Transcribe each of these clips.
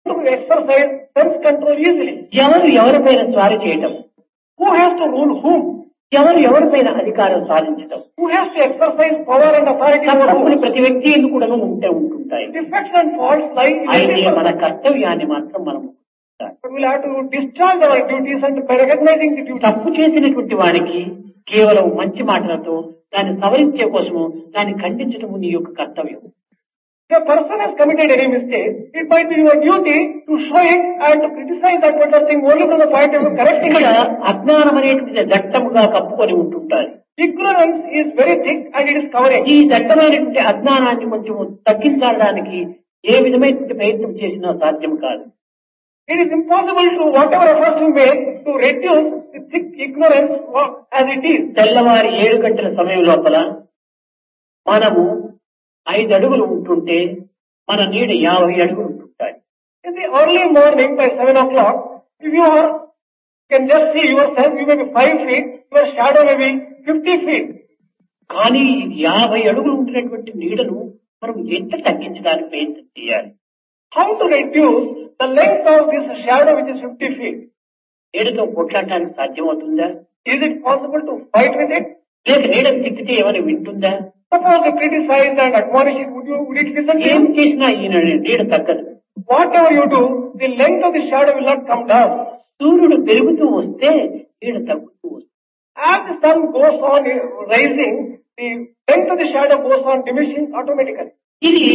to exercise sense control easily. ఎవరు ఎవరిపైన స్వారీ చేయటం, Who has to rule whom? ఎవరు ఎవరిపైన అధికారం సాధించటం, Who has to exercise power and authority over తప్పులు whom? ప్రతి వ్యక్తి ఎందుకు కూడా ఉంటుంటాయి. Defects and faults lie in అయితే every మన person. కర్తవ్యాన్ని మాత్రం మనం But we'll have to discharge our duties and by recognizing the duty. తప్పు చేసినటువంటి వారికి కేవలం మంచి మాటలతో దాన్ని సవరించే కోసము దాన్ని ఖండించటము నీ యొక్క కర్తవ్యం. If a person has committed any mistake, it might be your duty to show it and to criticize that particular thing only from the point of view of correcting ఇక్కడ it. అజ్ఞానం అనేటువంటి దట్టముగా కప్పుకొని ఉంటుంటారు. Ignorance is very thick and it is covering. ఈ దట్టమైనటువంటి అజ్ఞానాన్ని కొంచెం తగ్గించడానికి ఏ విధమైనటువంటి ప్రయత్నం చేసినా సాధ్యం కాదు. It is impossible to whatever efforts you make to reduce the thick ignorance as it is. తెల్లవారి 7 గంటల సమయం లోపల మనము 5 అడుగులు ఉంటుంటే మన నీడ 50 అడుగులు ఉంటుంటాయి. In the early morning by 7 o'clock, if you can just see yourself, you may be 5 feet, your shadow may be 50 feet. కానీ 50 అడుగులు ఉంటున్నటువంటి నీడను మనం ఎంత తగ్గించడానికి ప్రయత్నం చేయాలి. How to reduce the length of this shadow which is 50 feet? నీడతో కొట్లాడటానికి సాధ్యమవుతుందా? Is it possible to fight with it? లేక నీడను తిక్కితే ఏమైనా వింటుందా? Suppose you criticize and admonish it, would it listen to ఏం you? చేసినా ఈ నీడ తగ్గదు. Whatever you do, the length of the shadow will not come down. సూర్యుడు పెరుగుతూ వస్తే నీడ తగ్గుతూ వస్తుంది. As the sun goes on rising, the length of the shadow goes on diminishing automatically. ఇది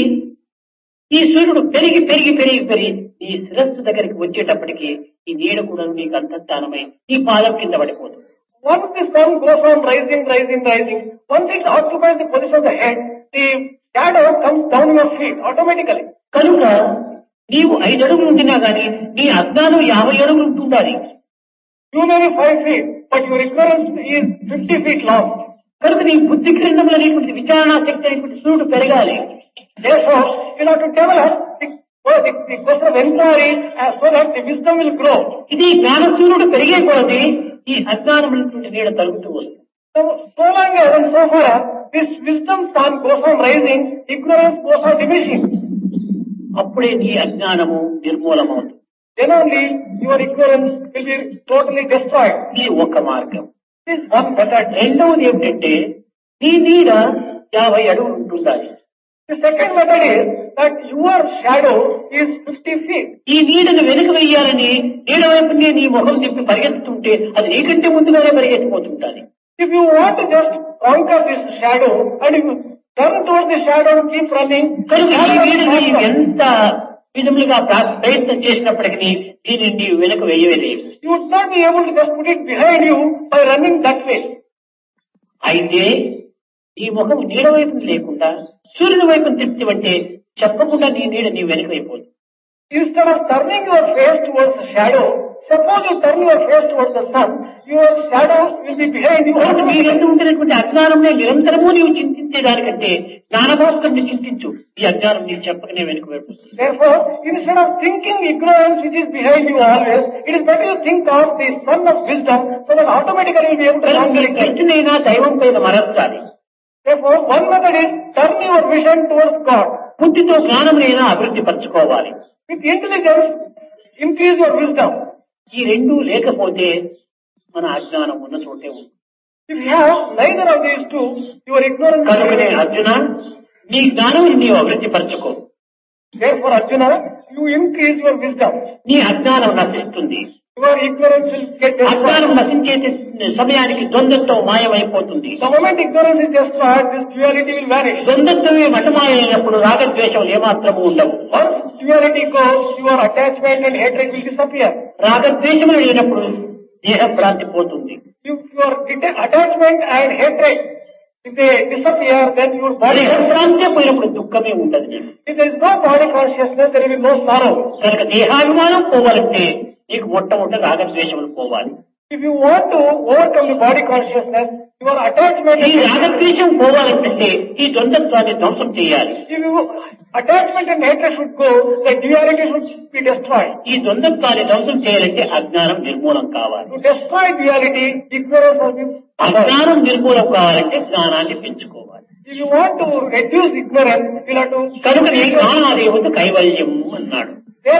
ఈ సూర్యుడు పెరిగి పెరిగి పెరిగి పెరిగి ఈ శిరస్సు దగ్గరికి వచ్చేటప్పటికి ఈ నీడ కూడా నీకు అంతర్ధానమై ఈ పాదం కింద పడిపోతుంది. Once the sun goes on rising, once it occupies the position of the head, the shadow comes down your feet automatically. కనుక నీవు 5 అడుగులు ఉంటున్నా గానీ నీ అజ్ఞానం 50 అడుగులు ఉంటుండాలి. You may be 5 feet, but your ignorance is 50 feet long. కనుక నీ బుద్ధి గ్రంథములు అనేటువంటి విచారణ శక్తి అనేటువంటి సూర్యుడు పెరగాలి. Therefore, you have to develop the question of inquiry so that the wisdom will grow. ఇది జ్ఞాన సూర్యుడు పెరిగే కొలది ఈ అజ్ఞానమైనటువంటి నీడ తగ్గుతూ వస్తుంది. So long as and so far as this wisdom sun goes on rising, ignorance goes on diminishing. అప్పుడే నీ అజ్ఞానము నిర్మూలమవుతుంది. Then only your ignorance will be totally destroyed. ఇది ఒక మార్గం. This is one method. రెండవది ఏమిటంటే నీ నీడ 50 అడుగులు ఉంటుండాలి. The second method is that your shadow is 50 feet. ఈ నీడను వెనుక వెయ్యాలని నీడ వైపునే నీ ముఖం చెప్పి పరిగెత్తుతుంటే అది నీకంటే ముందుగానే పరిగెత్తిపోతుంటాలి. If you want to just conquer this shadow and if you turn towards the shadow and keep running, కనుక ఈ నీడని ఎంత విధములుగా ప్రయత్నం చేసినప్పటికీ దీనిని నీవు వెనుక వెయ్యలేవు. you would not be able to just put it behind you by running that way. అయితే ఈ ముఖం నీడ వైపున లేకుండా సూర్యుని వైపున తిప్పివంటే చెప్పకుండా నీ నీడ నీ వెనుక అయిపోతుంది. Instead of turning your face towards the shadow, suppose you turn your face towards the sun, your shadow will be behind you. కాబట్టి నీ ఎందు ఉంటున్నటువంటి అజ్ఞానంలో నిరంతరము నీవు చింతించే దానికంటే జ్ఞానభాస్కరుని చింతించు. ఈ అజ్ఞానం నీకు చెప్పకనే వెనుక వైపుతుంది. Therefore, instead of thinking ignorance which is behind you always, it is better to think of the sun of wisdom so that automatically you will be able to conquer it. కృష్ణునైనా దైవం పైన మరచాలి. Therefore, one method is turn your vision towards God. బుద్ధితో జ్ఞానమునైనా అభివృద్ధి పరచుకోవాలి. With intelligence, increase your wisdom. ఈ రెండూ లేకపోతే మన అజ్ఞానం ఉన్న చోటే ఉంది. If you have neither of these two, your ignorance కనుకనే will. అర్జున నీ జ్ఞానం నీవు అభివృద్ధి పరచుకో. Therefore, Arjuna, you increase your wisdom. నీ అజ్ఞానం నశిస్తుంది. Your ignorance will get అజ్ఞానం destroyed. నశించే సమయానికి ద్వంద్వత్వం మాయమైపోతుంది. The moment ignorance is destroyed, this duality will vanish. ద్వంద్వత్వమే మటమాయైనప్పుడు రాగద్వేషాలు ఏమాత్రము ఉండవు. Once duality goes, your attachment and hatred will disappear. రాగద్వేషములు లేనప్పుడు దేహ భ్రాంతి పోతుంది. If your attachment and hatred, if they disappear, then your body. దేహ భ్రాంతి పోయినప్పుడు దుఃఖమే ఉండదు. If there is no body consciousness, there will be no sorrow. కనుక దేహాభిమానం పోవాలంటే నీకు మొట్టమొదటి రాగద్వేషములు పోవాలి. If you want to overcome the body consciousness, your attachment ఈ రాగద్వేషం పోవాలంటే ఈ ద్వంద్వత్వాన్ని ధ్వంసం చేయాలి. if you attachment and hatred should go, the duality should be destroyed. ఈ ద్వంద్వత్వాన్ని ధ్వంసం చేయాలంటే అజ్ఞానం నిర్మూలం కావాలి. To destroy duality, ignorance must be. అజ్ఞానం నిర్మూలం కావాలంటే జ్ఞానాన్ని పెంచుకోవాలి. If you want to reduce ignorance, you have to. కనుక నీ జ్ఞానాదేవత కైవల్యం అన్నాడు. Therefore, it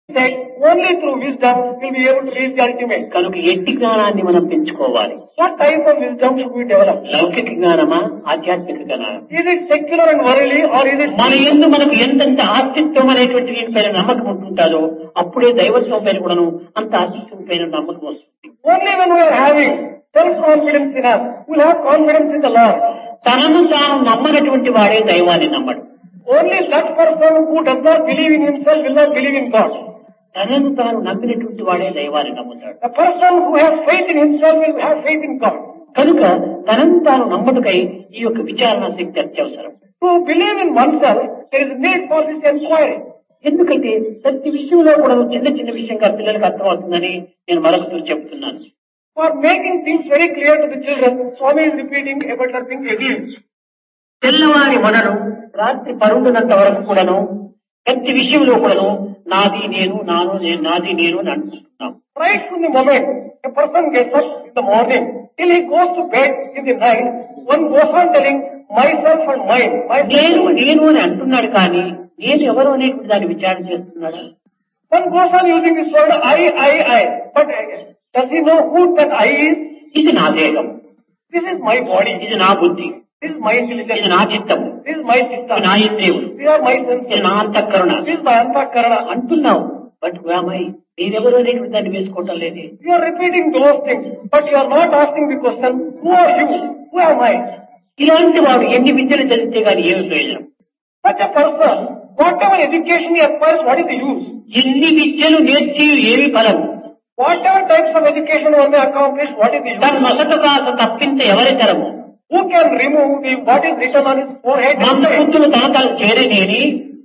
That only through wisdom will be able to reach the ultimate. కనుక ఎట్టి జ్ఞానాన్ని మనం పెంచుకోవాలి. What type of wisdom should we develop? లౌకిక జ్ఞానమా, ఆధ్యాత్మిక జ్ఞానం? Is it secular and worldly, or is it మన యందు మనకు ఎంతెంత ఆస్తిత్వం అనేటువంటి దీనిపైన నమ్మకం ఉంటుంటాదో అప్పుడే దైవత్వం పైన కూడాను అంత ఆస్తిత్వం పైన నమ్మకం వస్తుంది. only when we are having self-confidence in us, we will have confidence in the Lord. తనను తాను నమ్మనటువంటి వాడే దైవాన్ని నమ్మడు. Only such person who does not believe in himself will not believe in God. తనను తాను నమ్మినటువంటి వాడే దైవాన్ని నమ్ముతాడు. The person who has faith in himself will have faith in God. కనుక తనను తాను నమ్ముటకై ఈ యొక్క విచారణ శక్తి అత్యవసరం. To believe in oneself, there is need for this inquiry. ఎందుకంటే ప్రతి విషయంలో కూడా చిన్న చిన్న విషయంగా పిల్లలకు అర్థమవుతుందని నేను మరొకరు చెప్తున్నాను. For making things very clear to the children, Swami is repeating about the thing again. తెల్లవారి మొదలు రాత్రి పరుండునంత వరకు కూడాను ప్రతి విషయంలో కూడాను నాది నేను నాది నేను అని అనుకుంటున్నాం. Right from the moment a person gets up in the morning till he goes to bed in the night, one goes on telling myself and mine. నేను అని అంటున్నాడు కానీ నేను ఎవరు అనేటువంటి దాన్ని విచారణ చేస్తున్నాడు. One goes on using this word I. But does he know who that I is? ఇది నా దేహం, This is my body. ఇది నా బుద్ధి, This is my intelligence. ఇది నా చిత్తము, This is my system. ఇది నా ఇంద్రియములు, These are my ఇది senses. నా అంతఃకరణ This is my antakarana. అంటున్నావు. బట్ నేనెవరు అనేటువంటి దాన్ని వేసుకోవటం లేదే. You are repeating those things, but you are not asking the question, who are you? Who am I? ఇలాంటి వాడు ఎన్ని విద్యలు చదివితే గాని ఏమి ప్రయోజనం? Such a person, whatever education he acquires, what is the use? ఎన్ని విద్యలు నేర్చి ఏమి ఫలం? Whatever types of education one may accomplish, what is the తన use? నొసట కాస్త తప్పింత ఎవరి తరము? Who can remove what is written on his forehead? మంద బుద్ధులు తనతలు చేరనేని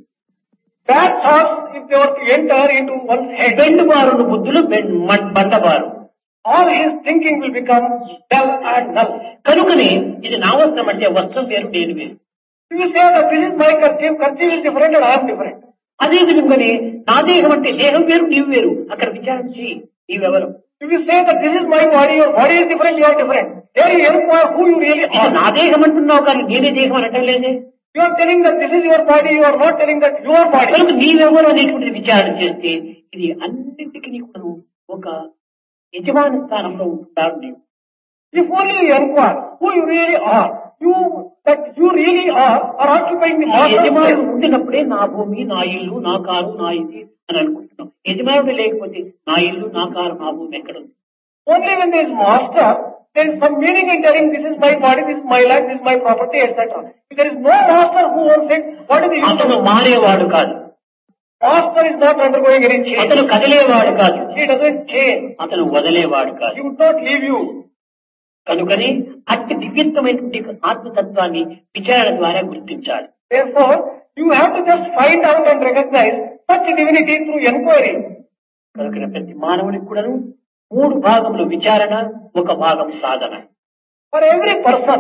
Bad thoughts, if they were to enter into one's head, బెండుబారుడు బుద్ధులు బండబారు. all his thinking will become dull and null. కనుకనే ఇది నా వస్త్రం అంటే వస్త్రం వేరు, నేను వేరు. If you say that this is my kerchief is different and I am different. అదే విధంగానే నా దేహం అంటే దేహం వేరు, నీవు వేరు. అక్కడ విచారించి నీవెవరు? If you say that this is my body, your body is different, you are different. There you inquire who you really ఇది are. నా దేహం అంటున్నావు కానీ నేనే దేహం అనటం లేదే. You are telling that this is your body, you are not telling that your body. కనుక నీవెవరు అనేటువంటి విచారణ చేస్తే ఇది అన్నింటికి నీకు ఒక యజమాని స్థానంలో ఉంటున్నాడు నీవు. If only you inquire who you really are, that you really are occupying the ఆ master's యజమానుడు place. ఉండినప్పుడే నా భూమి, నా ఇల్లు, నా కారు, నా ఇది అని అనుకుంటున్నాం. యజమానుడు లేకపోతే నా ఇల్లు, నా కారు, నా భూమి ఎక్కడ ఉంది? Only when there is master, there is some meaning in telling this is my body, this is my life, this is my property, etc. If there is no master who owns it, what is the use of అతను it? మారేవాడు కాదు, Master is not undergoing any change. అతను కదిలేవాడు కాదు, He doesn't change. అతను వదిలేవాడు కాదు. He would not leave you. కనుకని అట్టి దివ్యత్వమైనటువంటి ఆత్మతత్వాన్ని విచారణ ద్వారా గుర్తించాలి. Therefore, you have to just find out and recognize such divinity through inquiry. కనుక ప్రతి మానవునికి కూడాను 3 భాగములు విచారణ, 1 భాగం సాధన. For every person,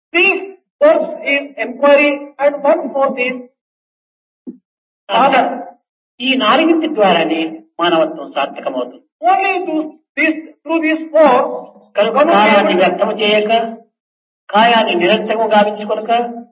3/4 is inquiry and 1/4 is sadhana. ఈ 4 ద్వారానే మానవత్వం సార్థకమవుతుంది. Only through these 4, కనుక కాయాన్ని వ్యర్థము చేయక, కాయాన్ని నిరంతరం గావించుకొనక,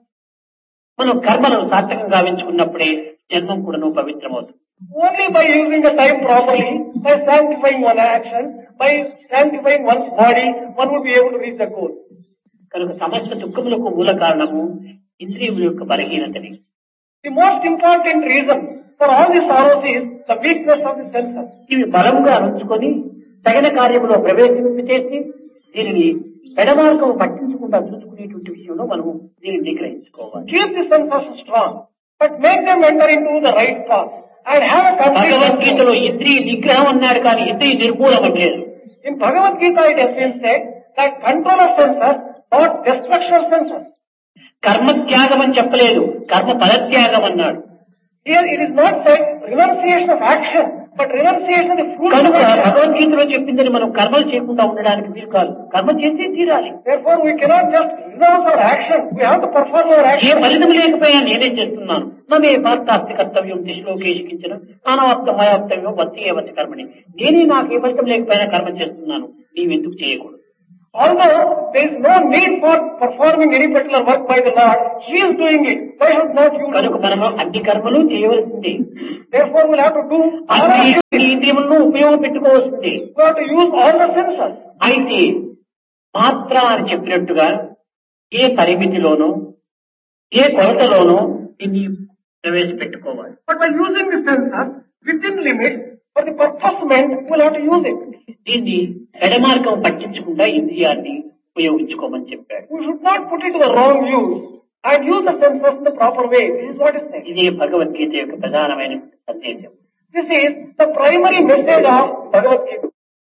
మనం కర్మలను సార్థకం గావించుకున్నప్పుడే జన్మం కూడాను పవిత్రమవుతుంది. only by using the time properly, by sanctifying one action, by sanctifying one's body, one would be able to reach the goal. కనుక సమస్త దుఃఖములకు మూల కారణము ఇంద్రియముల యొక్క బలహీనతని. The most important reason for all the sorrows is the weakness of the senses. ఇవి బలముగా ఉంచుకొని తగిన కార్యములో ప్రవేశింప చేసి దీనిని పెడమార్గము పట్టించకుండా చూసుకునేటువంటి విషయంలో మనము దీనిని నిగ్రహించుకోవాలి. Keep the senses strong, but make them enter into the right path and have a complete control. భగవద్గీతలో ఇంద్రియ నిగ్రహం అన్నాడు కానీ ఇంద్రియ నిర్మూలం లేదు. In Bhagavad Gita it has been said that control of senses, not destruction of senses. కర్మ త్యాగం అని చెప్పలేదు, కర్మ ఫలత్యాగం అన్నాడు. Here it is not said renunciation of action, but renunciation of the fruit of కనుక action. భగవద్గీతలో చెప్పిందని మనం కర్మలు చేయకుండా ఉండడానికి వీలు కాదు, కర్మ చేసి తీరాలి. Therefore we cannot just renounce our action, we have to perform our A action. ఫలితం లేకపోయినా నేనేం చేస్తున్నాను, నమే భారతాస్తి కర్తవ్యం దిశలోకేషించిన మానవాప్తం మయాప్తవ్యం వత్తి కర్మని. నేనే నాకు ఏ ఫలితం లేకపోయినా కర్మ చేస్తున్నాను, నీవెందుకు చేయకూడదు? Although there is no need for performing any particular work by the Lord, He is doing it. Why should not you కనుక do? మనము అన్ని కర్మలు చేయవలసింది. Therefore, we'll have to do all our అన్ని duties. ఇంద్రియములను ఉపయోగపెట్టుకోవాల్సింది. We have to use all the senses. అయితే మాత్ర అని చెప్పినట్టుగా ఏ పరిమితిలోనూ ఏ కొలతలోనూ దీన్ని ప్రవేశపెట్టుకోవాలి. But by using the senses within limits, for the purpose meant, we'll have to use it. దీన్ని ఎడమార్గం పట్టించకుండా ఇంద్రియాన్ని ఉపయోగించుకోమని చెప్పాడు. We should not put it to the wrong use and use the senses in the proper way. This is what is said. ఇదే భగవద్గీత యొక్క ప్రధానమైన సందేశం. This is the primary message of Bhagavad Gita.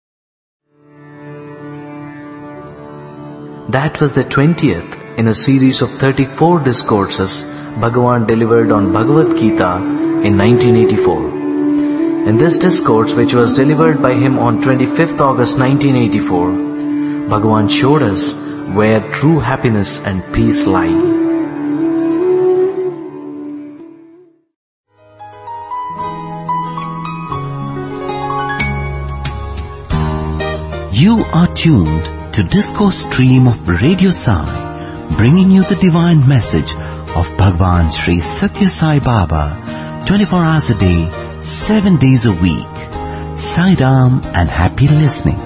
That was the 20th in a series of 34 discourses Bhagavan delivered on Bhagavad Gita in 1984. In this discourse, which was delivered by him on 25th August 1984, Bhagavan showed us where true happiness and peace lie. You are tuned to Discourse Stream of Radio Sai, bringing you the divine message of Bhagwan Sri Satya Sai Baba, 24 hours a day, 7 days a week. Sai Ram and happy listening.